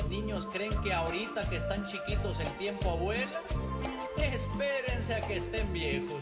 niños creen que ahorita que están chiquitos el tiempo vuela. Espérense a que estén viejos.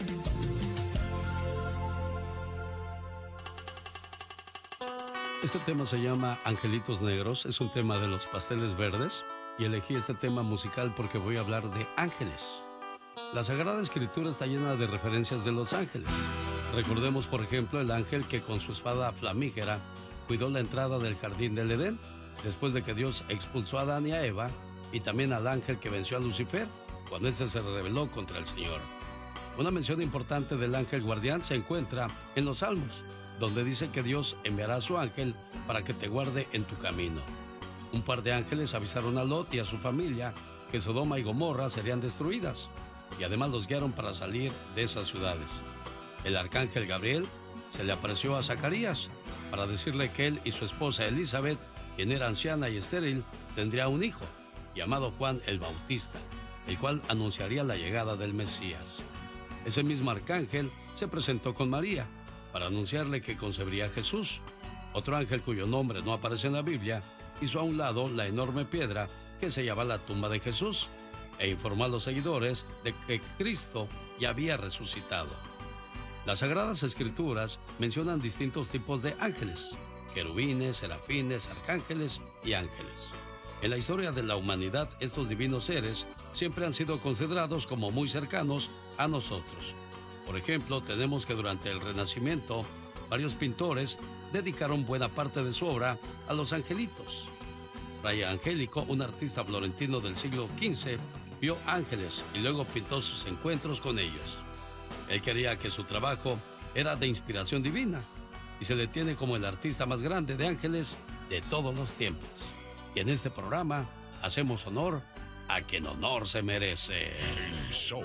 Este tema se llama Angelitos Negros, es un tema de los Pasteles Verdes y elegí este tema musical porque voy a hablar de ángeles. La Sagrada Escritura está llena de referencias de los ángeles. Recordemos, por ejemplo, el ángel que con su espada flamígera cuidó la entrada del jardín del Edén, después de que Dios expulsó a Adán y a Eva, y también al ángel que venció a Lucifer, cuando éste se rebeló contra el Señor. Una mención importante del ángel guardián se encuentra en los Salmos, donde dice que Dios enviará a su ángel para que te guarde en tu camino. Un par de ángeles avisaron a Lot y a su familia que Sodoma y Gomorra serían destruidas, y además los guiaron para salir de esas ciudades. El arcángel Gabriel se le apareció a Zacarías para decirle que él y su esposa Elizabeth, quien era anciana y estéril, tendría un hijo, llamado Juan el Bautista, el cual anunciaría la llegada del Mesías. Ese mismo arcángel se presentó con María para anunciarle que concebiría a Jesús. Otro ángel cuyo nombre no aparece en la Biblia hizo a un lado la enorme piedra que sellaba la tumba de Jesús e informó a los seguidores de que Cristo ya había resucitado. Las Sagradas Escrituras mencionan distintos tipos de ángeles: querubines, serafines, arcángeles y ángeles. En la historia de la humanidad, estos divinos seres siempre han sido considerados como muy cercanos a nosotros. Por ejemplo, tenemos que durante el Renacimiento, varios pintores dedicaron buena parte de su obra a los angelitos. Fray Angélico, un artista florentino del siglo XV, vio ángeles y luego pintó sus encuentros con ellos. Él creía que su trabajo era de inspiración divina y se le tiene como el artista más grande de ángeles de todos los tiempos. Y en este programa hacemos honor a quien honor se merece. El show.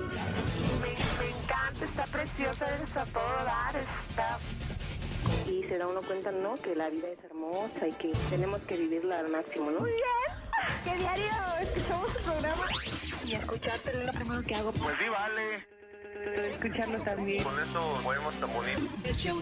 Me encanta, está preciosa, está a todo dar, está... Y se da uno cuenta, ¿no?, que la vida es hermosa y que tenemos que vivirla al máximo, ¿no? Muy bien. ¿Qué diario escuchamos su programa? Y escucharte es lo primero que hago. Pues sí, vale. Escucharlo también. Con eso podemos tan bonito. El show